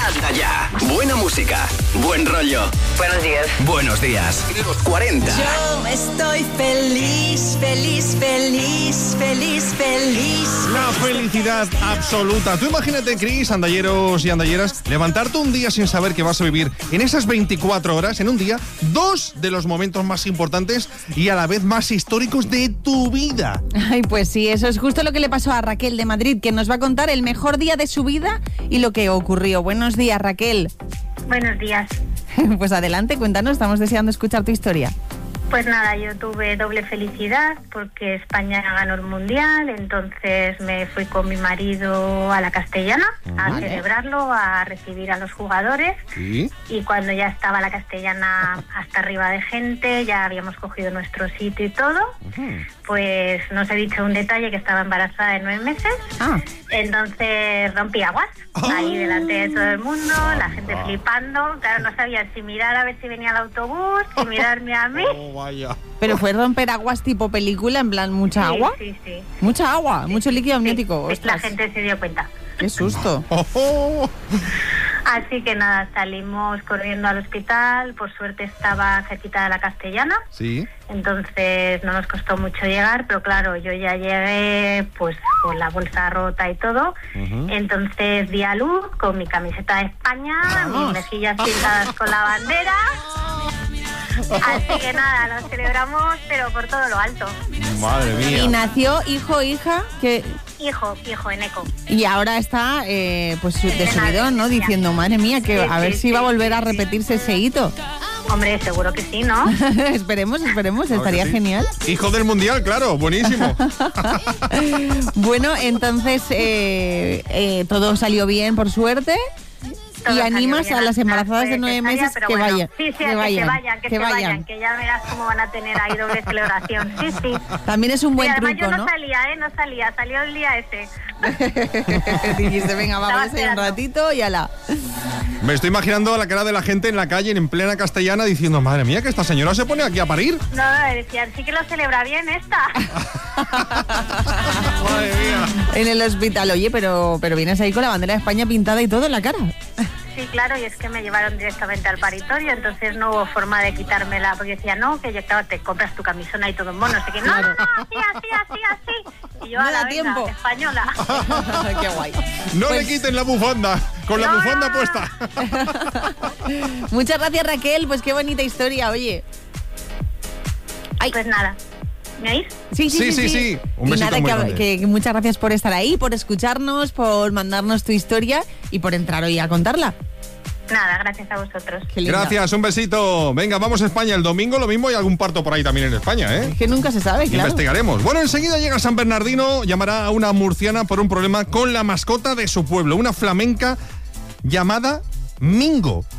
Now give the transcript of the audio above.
Anda ya. Buena música, buen rollo. Buenos días. Buenos días. Los 40. Yo estoy feliz, feliz, feliz, feliz, feliz. La felicidad absoluta. Tú imagínate, Chris, andalleros y andalleras, levantarte un día sin saber que vas a vivir en esas 24 horas, en un día, dos de los momentos más importantes y a la vez más históricos de tu vida. Ay, pues sí, eso es justo lo que le pasó a Raquel de Madrid, que nos va a contar el mejor día de su vida y lo que ocurrió. Buenos días, Raquel. Buenos días. Pues adelante, cuéntanos, estamos deseando escuchar tu historia. Pues nada, yo tuve doble felicidad porque España ganó el Mundial, entonces me fui con mi marido a la Castellana a celebrarlo, a recibir a los jugadores. ¿Sí? Y cuando ya estaba la Castellana hasta arriba de gente, ya habíamos cogido nuestro sitio y todo, pues no os he dicho un detalle, que estaba embarazada de 9 meses. Entonces rompí aguas ahí delante de todo el mundo, la gente flipando. Claro, no sabían si mirar a ver si venía el autobús, si mirarme a mí. Vaya. ¿Pero fue romper aguas tipo película, en plan mucha agua? Sí. Mucha agua, mucho líquido amniótico. Sí, la Ostras, gente se dio cuenta. qué susto. Así que nada, salimos corriendo al hospital. Por suerte estaba cerquita de la Castellana. Sí. Entonces no nos costó mucho llegar, pero claro, yo ya llegué pues con la bolsa rota y todo. Entonces di a luz con mi camiseta de España, mis mejillas pintadas con la bandera. Así que nada, lo celebramos, pero por todo lo alto. Madre mía. Y nació hijo o hija que... Hijo, Eneco. Y ahora está pues de subidón, ¿no? Diciendo, madre mía, que a ver si va a volver a repetirse ese hito. Hombre, seguro que sí, ¿no? esperemos, estaría sí. genial. Hijo del Mundial, claro, buenísimo. Bueno, entonces todo salió bien, por suerte. Todo Y salió animas bien, a las embarazadas de 9 cesárea, meses pero que bueno, vayan. Sí, que se vayan, que ya verás cómo van a tener ahí doble celebración. Sí. También es un buen y además truco, yo ¿no? no salía, salió el día ese. Dijiste, venga, vamos a ir un ratito y ala. Me estoy imaginando la cara de la gente en la calle, en plena Castellana, diciendo, madre mía, que esta señora se pone aquí a parir. No, decían, sí que lo celebra bien esta. Madre mía. En el hospital, oye, pero vienes ahí con la bandera de España pintada y todo en la cara. Sí, claro, y es que me llevaron directamente al paritorio, entonces no hubo forma de quitármela, porque decía, no, que yo, claro, te compras tu camisona y todo en mono, así que no, Claro. así. Y yo, No a da la tiempo. española. Qué guay. No Pues- le quiten la bufanda, con la No. bufanda puesta. Muchas gracias, Raquel, pues qué bonita historia, oye. Ay. Pues nada, ¿me oís? Sí. Un Y besito nada, muy grande. que muchas gracias por estar ahí, por escucharnos, por mandarnos tu historia y por entrar hoy a contarla. Nada, gracias a vosotros. Qué lindo. Gracias, un besito. Venga, vamos a España. El domingo lo mismo y algún parto por ahí también en España, ¿eh? Es que nunca se sabe, claro. Investigaremos. Bueno, enseguida llega San Bernardino, llamará a una murciana por un problema con la mascota de su pueblo, una flamenca llamada Mingo.